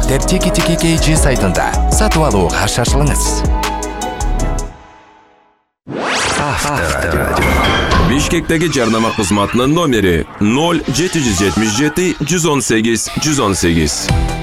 Мектеп Tiki сайтында сатып алууга шашылыңыз. Авторадио. Бишкектеги жарнама кызматынын номери 0777 118 118.